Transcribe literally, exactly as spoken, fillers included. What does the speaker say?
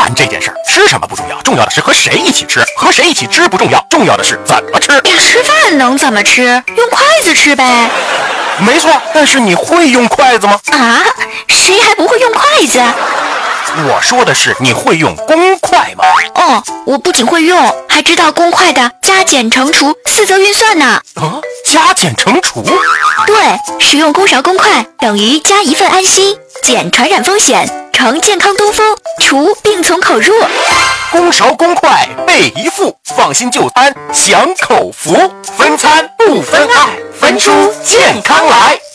饭这件事儿，吃什么不重要，重要的是和谁一起吃。和谁一起吃不重要，重要的是怎么吃。 吃饭能怎么吃？用筷子吃呗。 没错，但是你会用筷子吗？ 啊，谁还不会用筷子？ 我说的是你会用公筷吗？ 哦，我不仅会用，还知道公筷的加减乘除四则运算呢。 啊，加减乘除？ 对，使用公勺公筷等于加一份安心，减传染风险，乘健康东风，除病从口入。 公勺公筷备一副，放心就餐享口福，分餐不分爱，分出健康来。